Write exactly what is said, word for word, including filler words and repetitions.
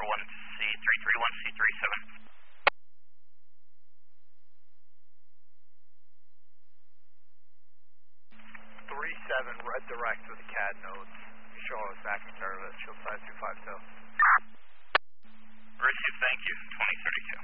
one C three three one C three seven. three seven, red direct with the C A D nodes. Show us acting service, shield size two five two. Received, thank you, twenty thirty-two.